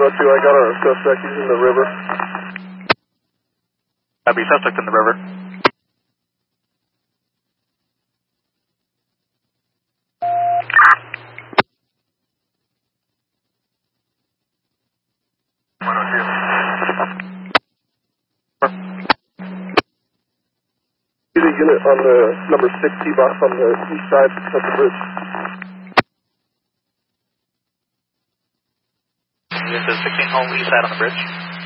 2, I got our suspect. He's in the river. Copy, suspect in the river. See the unit on the number 6 T-box on the east side of the bridge. This is 16 home east side on the bridge.